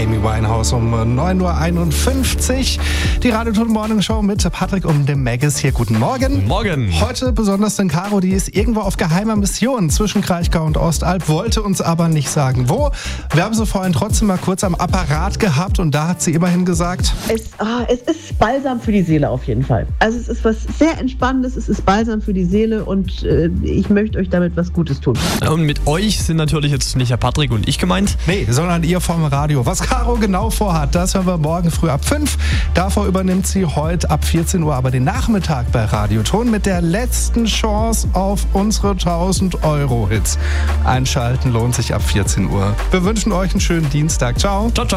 Amy Winehouse um 9.51 Uhr. Die Radio-Ton Morning Show mit Patrick und dem Maggis hier. Guten Morgen. Morgen. Heute besonders den Caro, die ist irgendwo auf geheimer Mission zwischen Kraichgau und Ostalb, wollte uns aber nicht sagen, wo. Wir haben sie vorhin trotzdem mal kurz am Apparat gehabt und da hat sie immerhin gesagt: Es ist Balsam für die Seele auf jeden Fall. Also es ist was sehr Entspannendes, es ist Balsam für die Seele und ich möchte euch damit was Gutes tun. Und mit euch sind natürlich jetzt nicht Herr Patrick und ich gemeint. Nee, sondern ihr vom Radio. Was Caro genau vorhat, das hören wir morgen früh ab 5. Davor übernimmt sie heute ab 14 Uhr aber den Nachmittag bei Radio-Ton mit der letzten Chance auf unsere 1000-Euro-Hits. Einschalten lohnt sich ab 14 Uhr. Wir wünschen euch einen schönen Dienstag. Ciao. Ciao, ciao.